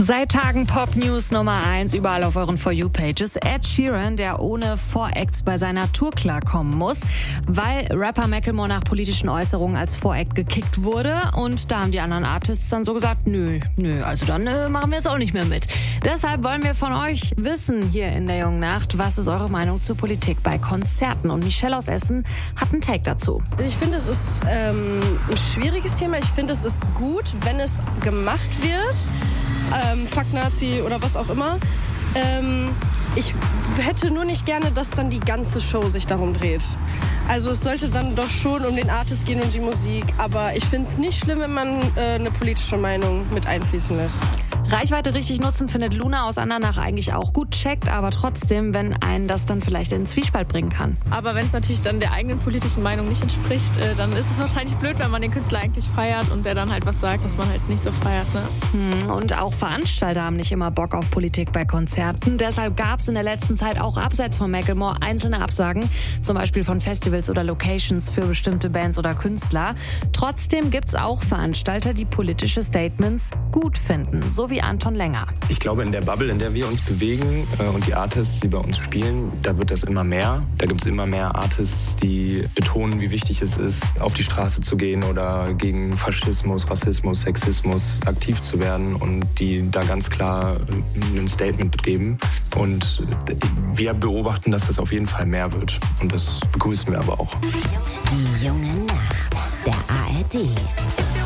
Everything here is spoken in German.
Seit Tagen Pop-News Nummer 1 überall auf euren For You-Pages. Ed Sheeran, der ohne Voracts bei seiner Tour klarkommen muss, weil Rapper Macklemore nach politischen Äußerungen als Voract gekickt wurde. Und da haben die anderen Artists dann so gesagt, nö, also dann machen wir jetzt auch nicht mehr mit. Deshalb wollen wir von euch wissen hier in der Jungen Nacht, was ist eure Meinung zur Politik bei Konzerten? Und Michelle aus Essen hat einen Take dazu. Ich finde, es ist ein schwieriges Thema. Ich finde, es ist gut, wenn es gemacht wird. Fuck Nazi oder was auch immer. Ich hätte nur nicht gerne, dass dann die ganze Show sich darum dreht. Also es sollte dann doch schon um den Artist gehen und die Musik. Aber ich finde es nicht schlimm, wenn man eine politische Meinung mit einfließen lässt. Reichweite richtig nutzen findet Luna aus Andernach eigentlich auch gut, checkt aber trotzdem, wenn einen das dann vielleicht in den Zwiespalt bringen kann. Aber wenn es natürlich dann der eigenen politischen Meinung nicht entspricht, dann ist es wahrscheinlich blöd, wenn man den Künstler eigentlich feiert und der dann halt was sagt, was man halt nicht so feiert. Ne? Und auch Veranstalter haben nicht immer Bock auf Politik bei Konzerten. Deshalb gab es in der letzten Zeit auch abseits von Macklemore einzelne Absagen, zum Beispiel von Festivals oder Locations für bestimmte Bands oder Künstler. Trotzdem gibt es auch Veranstalter, die politische Statements gut finden, so wie Anton Länger. Ich glaube, in der Bubble, in der wir uns bewegen und die Artists, die bei uns spielen, da wird das immer mehr. Da gibt es immer mehr Artists, die betonen, wie wichtig es ist, auf die Straße zu gehen oder gegen Faschismus, Rassismus, Sexismus aktiv zu werden und die da ganz klar ein Statement geben. Und wir beobachten, dass das auf jeden Fall mehr wird. Und das begrüßen wir aber auch. Die Junge Nacht der ARD.